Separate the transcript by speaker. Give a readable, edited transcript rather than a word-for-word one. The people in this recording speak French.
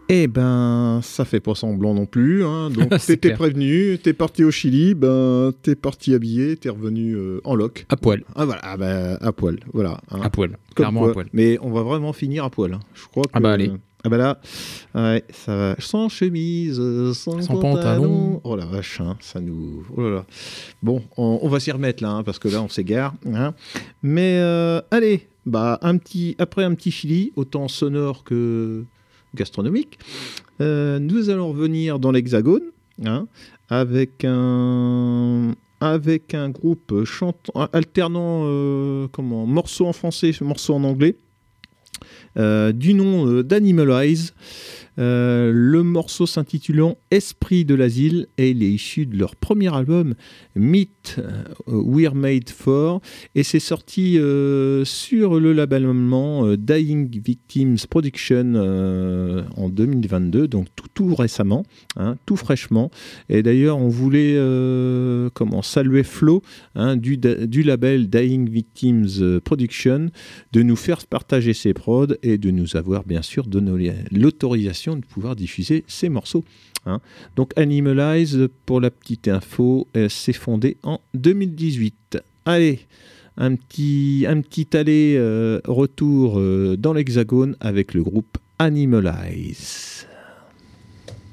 Speaker 1: Eh ben, ça fait pas semblant non plus, hein. Donc,
Speaker 2: C'est
Speaker 1: t'étais
Speaker 2: clair.
Speaker 1: prévenu, t'es parti au Chili, ben, t'es parti habillé, t'es revenu en loc.
Speaker 2: À poil.
Speaker 1: Ah voilà, ah ben, à poil, voilà. Hein.
Speaker 2: À poil.
Speaker 1: Comme
Speaker 2: Clairement
Speaker 1: quoi.
Speaker 2: à poil.
Speaker 1: Mais on va vraiment finir à poil. Hein. Je crois que.
Speaker 2: Ah bah allez.
Speaker 1: Ah bah là, ouais, ça va. Sans chemise, sans
Speaker 2: Sans
Speaker 1: pantalon.
Speaker 2: pantalon.
Speaker 1: Oh la vache, hein, ça nous. Oh là là. Bon, on va s'y remettre là, hein, parce que là, on s'égare. Hein. Mais allez, bah après un petit Chili, autant sonore que gastronomique. Nous allons revenir dans l'Hexagone, hein, avec un groupe alternant morceaux en français, morceaux en anglais, du nom d'Animalize. Le morceau s'intitulant Esprit de l'asile et il est issu de leur premier album Meet We're Made For et c'est sorti sur le label allemand Dying Victims Production en 2022, donc tout récemment, hein, tout fraîchement. Et d'ailleurs on voulait saluer Flo, hein, du label Dying Victims Production, de nous faire partager ses prods et de nous avoir bien sûr donné l'autorisation de pouvoir diffuser ces morceaux. Hein. Donc Animalize, pour la petite info, s'est fondé en 2018. Allez, un petit aller retour dans l'Hexagone avec le groupe Animalize.